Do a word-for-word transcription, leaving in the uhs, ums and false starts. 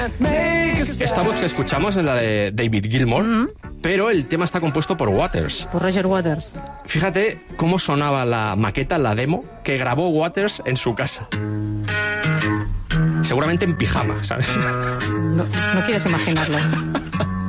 Esta voz que escuchamos es la de David Gilmour, mm-hmm. pero el tema está compuesto por Waters. Por Roger Waters. Fíjate cómo sonaba la maqueta, la demo, que grabó Waters en su casa. Seguramente en pijama, ¿sabes? No, no quieres imaginarlo.